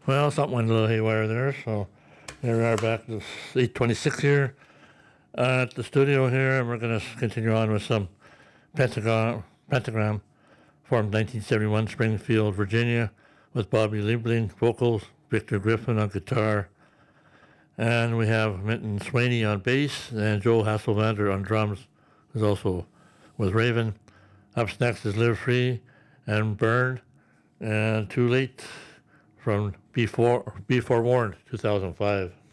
Well, something went a little haywire there, so here we are back to 8:26 here at the studio here, and we're going to continue on with some Pentagram, formed 1971, Springfield, Virginia, with Bobby Liebling vocals, Victor Griffin on guitar, and we have Minton Swaney on bass, and Joe Hasselvander on drums, who's also with Raven. Up next is Live Free and Burned, and Too Late from Be Forewarned, 2005.